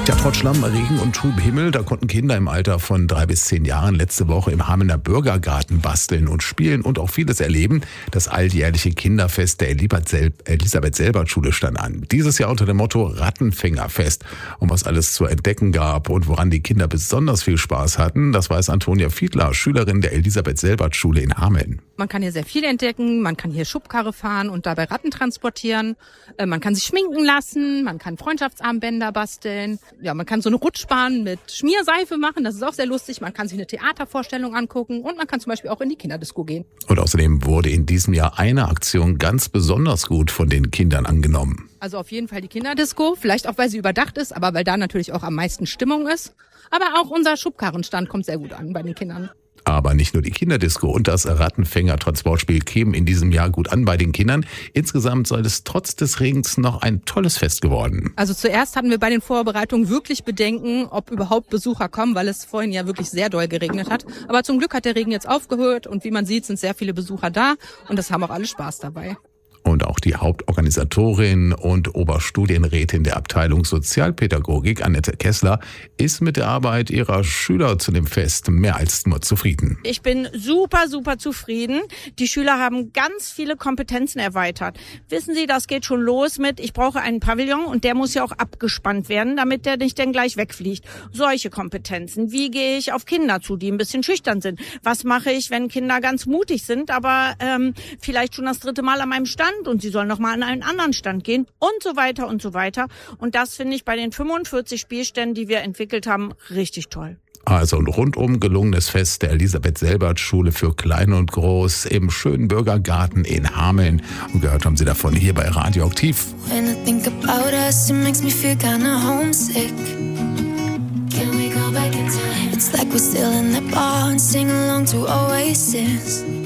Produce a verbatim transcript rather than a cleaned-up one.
Ja, trotz Schlamm, Regen und trübem Himmel, da konnten Kinder im Alter von drei bis zehn Jahren letzte Woche im Hamelner Bürgergarten basteln und spielen und auch vieles erleben. Das alljährliche Kinderfest der Elisabeth-Selbert-Schule stand an. Dieses Jahr unter dem Motto Rattenfängerfest. Und was alles zu entdecken gab und woran die Kinder besonders viel Spaß hatten, das weiß Antonia Fiedler, Schülerin der Elisabeth-Selbert-Schule in Hameln. Man kann hier sehr viel entdecken, man kann hier Schubkarre fahren und dabei Ratten transportieren. Man kann sich schminken lassen, man kann Freundschaftsarmbänder basteln. Ja, man kann so eine Rutschbahn mit Schmierseife machen, das ist auch sehr lustig. Man kann sich eine Theatervorstellung angucken und man kann zum Beispiel auch in die Kinderdisco gehen. Und außerdem wurde in diesem Jahr eine Aktion ganz besonders gut von den Kindern angenommen. Also auf jeden Fall die Kinderdisco, vielleicht auch, weil sie überdacht ist, aber weil da natürlich auch am meisten Stimmung ist. Aber auch unser Schubkarrenstand kommt sehr gut an bei den Kindern. Aber nicht nur die Kinderdisco und das Rattenfänger-Transportspiel kämen in diesem Jahr gut an bei den Kindern. Insgesamt soll es trotz des Regens noch ein tolles Fest geworden. Also zuerst hatten wir bei den Vorbereitungen wirklich Bedenken, ob überhaupt Besucher kommen, weil es vorhin ja wirklich sehr doll geregnet hat. Aber zum Glück hat der Regen jetzt aufgehört und wie man sieht, sind sehr viele Besucher da und das haben auch alle Spaß dabei. Und auch die Hauptorganisatorin und Oberstudienrätin der Abteilung Sozialpädagogik, Annette Kessler, ist mit der Arbeit ihrer Schüler zu dem Fest mehr als nur zufrieden. Ich bin super, super zufrieden. Die Schüler haben ganz viele Kompetenzen erweitert. Wissen Sie, das geht schon los mit, ich brauche einen Pavillon und der muss ja auch abgespannt werden, damit der nicht dann gleich wegfliegt. Solche Kompetenzen. Wie gehe ich auf Kinder zu, die ein bisschen schüchtern sind? Was mache ich, wenn Kinder ganz mutig sind, aber ähm, vielleicht schon das dritte Mal an meinem Stand und sie sollen noch mal an einen anderen Stand gehen und so weiter und so weiter. Und das finde ich bei den fünfundvierzig Spielständen, die wir entwickelt haben, richtig toll. Also ein rundum gelungenes Fest der Elisabeth-Selbert-Schule für Klein und Groß im schönen Bürgergarten in Hameln. Und gehört haben Sie davon hier bei Radioaktiv. When I think about us, it makes me feel kinda homesick. Can we go back in time? It's like we're still in that bar and sing along to Oasis.